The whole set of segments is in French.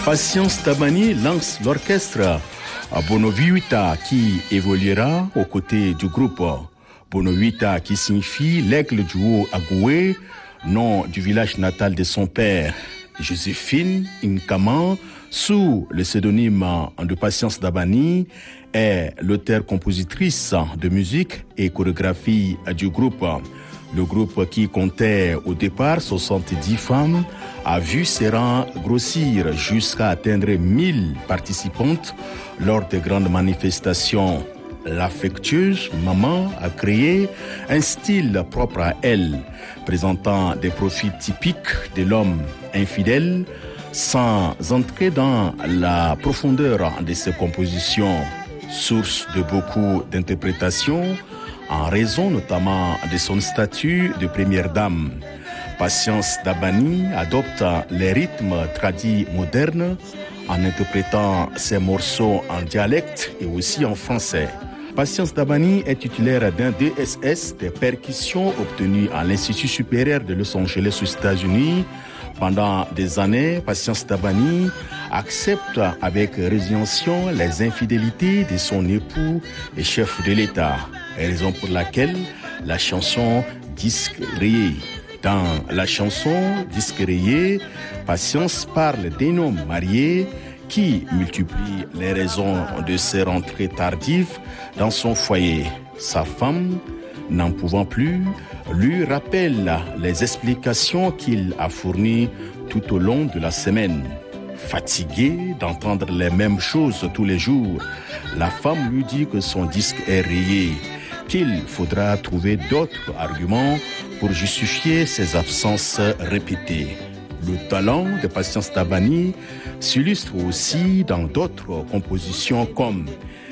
Patience Tabani lance l'orchestre Bono Viuita qui évoluera aux côtés du groupe. Bono Viuita qui signifie l'aigle du haut Agoué, nom du village natal de son père. Joséphine Nkaman, sous le pseudonyme de Patience Tabani, est l'auteure-compositrice de musique et chorégraphie du groupe. Le groupe, qui comptait au départ 70 femmes, a vu ses rangs grossir jusqu'à atteindre 1000 participantes lors de grandes manifestations. L'affectueuse maman a créé un style propre à elle, présentant des profils typiques de l'homme infidèle, sans entrer dans la profondeur de ses compositions, source de beaucoup d'interprétations, en raison notamment de son statut de première dame. Patience Tabani adopte les rythmes tradis modernes en interprétant ses morceaux en dialecte et aussi en français. Patience Tabani est titulaire d'un DSS des percussions obtenu à l'Institut supérieur de Los Angeles aux États-Unis. Pendant des années, Patience Tabani accepte avec résignation les infidélités de son époux et chef de l'État, raison pour laquelle la chanson Disque rayé. Dans la chanson Disque rayé, Patience parle d'un homme marié qui multiplie les raisons de ses rentrées tardives dans son foyer. Sa femme, n'en pouvant plus, lui rappelle les explications qu'il a fournies tout au long de la semaine. Fatiguée d'entendre les mêmes choses tous les jours, la femme lui dit que son disque est rayé, qu'il faudra trouver d'autres arguments pour justifier ses absences répétées. Le talent de Patience Tabani s'illustre aussi dans d'autres compositions comme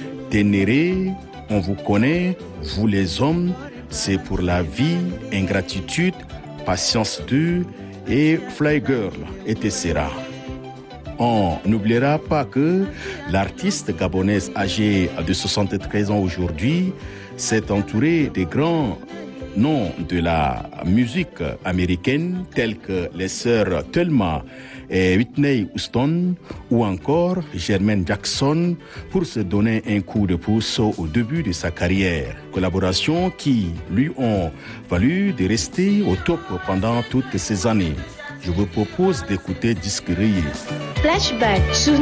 Ténéré, On vous connaît, vous les hommes, C'est pour la vie, Ingratitude, Patience 2 et Fly Girl, etc. On n'oubliera pas que l'artiste gabonaise âgée de 73 ans aujourd'hui s'est entourée des grands noms de la musique américaine tels que les sœurs Thelma et Whitney Houston ou encore Jermaine Jackson pour se donner un coup de pouce au début de sa carrière. Collaborations qui lui ont valu de rester au top pendant toutes ces années. Je vous propose d'écouter Disque rayé. Flashback.